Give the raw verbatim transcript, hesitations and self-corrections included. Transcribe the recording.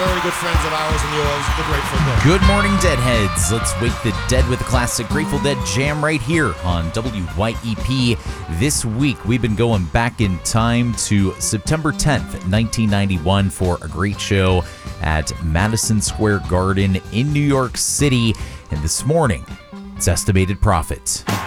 very good friends of ours and yours, the Grateful Dead. Good morning, Deadheads. Let's wake the dead with a classic Grateful Dead jam right here on W Y E P. This week, we've been going back in time to September tenth, nineteen ninety-one for a great show at Madison Square Garden in New York City. And this morning, it's Estimated Profit.